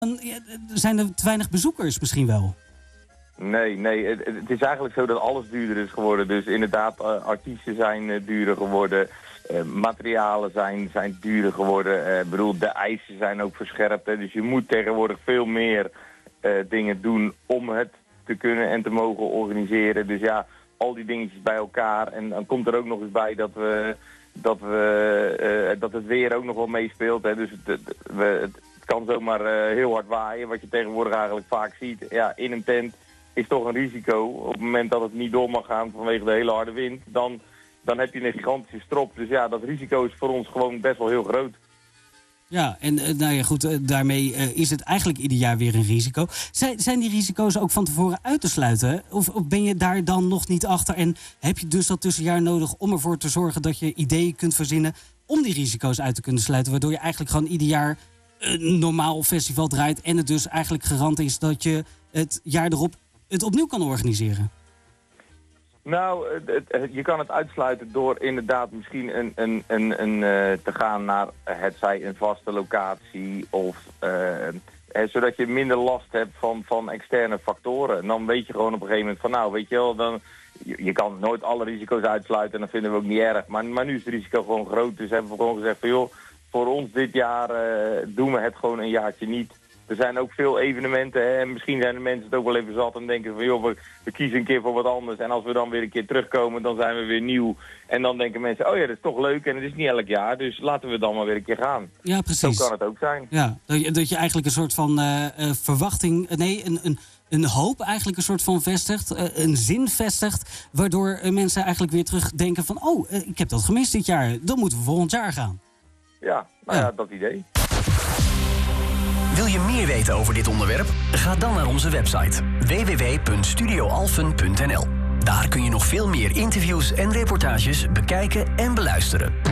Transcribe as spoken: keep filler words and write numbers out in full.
Dan zijn er te weinig bezoekers misschien wel? Nee, nee. Het, het is eigenlijk zo dat alles duurder is geworden. Dus inderdaad, uh, artiesten zijn uh, duurder geworden. Uh, materialen zijn, zijn duurder geworden. Ik uh, bedoel, de eisen zijn ook verscherpt. Hè. Dus je moet tegenwoordig veel meer uh, dingen doen om het te kunnen en te mogen organiseren. Dus ja, al die dingetjes bij elkaar. En dan komt er ook nog eens bij dat we... Dat, we, uh, dat het weer ook nog wel meespeelt. Hè. Dus het, het, we, het kan zomaar uh, heel hard waaien. Wat je tegenwoordig eigenlijk vaak ziet. Ja, in een tent is toch een risico. Op het moment dat het niet door mag gaan vanwege de hele harde wind, dan, dan heb je een gigantische strop. Dus ja, dat risico is voor ons gewoon best wel heel groot. Ja, en uh, nou ja, goed, uh, daarmee uh, is het eigenlijk ieder jaar weer een risico. Zijn, zijn die risico's ook van tevoren uit te sluiten? Of, of ben je daar dan nog niet achter? En heb je dus dat tussenjaar nodig om ervoor te zorgen dat je ideeën kunt verzinnen om die risico's uit te kunnen sluiten? Waardoor je eigenlijk gewoon ieder jaar een normaal festival draait en het dus eigenlijk garant is dat je het jaar erop het opnieuw kan organiseren? Nou, het, het, je kan het uitsluiten door inderdaad misschien een, een, een, een, uh, te gaan naar hetzij een vaste locatie of uh, hè, zodat je minder last hebt van, van externe factoren. En dan weet je gewoon op een gegeven moment van nou, weet je wel, dan, je, je kan nooit alle risico's uitsluiten en dat vinden we ook niet erg. Maar, maar nu is het risico gewoon groot, dus hebben we gewoon gezegd van joh, voor ons dit jaar uh, doen we het gewoon een jaartje niet. Er zijn ook veel evenementen hè, en misschien zijn de mensen het ook wel even zat en denken van joh, we, we kiezen een keer voor wat anders. En als we dan weer een keer terugkomen, dan zijn we weer nieuw. En dan denken mensen, oh ja, dat is toch leuk en het is niet elk jaar, dus laten we dan maar weer een keer gaan. Ja, precies. Zo kan het ook zijn. Ja, dat je, dat je eigenlijk een soort van uh, uh, verwachting, uh, nee, een, een, een hoop eigenlijk een soort van vestigt, uh, een zin vestigt, waardoor uh, mensen eigenlijk weer terugdenken van oh, uh, ik heb dat gemist dit jaar, dan moeten we volgend jaar gaan. Ja, nou ja, ja dat idee. Wil je meer weten over dit onderwerp? Ga dan naar onze website w w w punt studio alphen punt n l. Daar kun je nog veel meer interviews en reportages bekijken en beluisteren.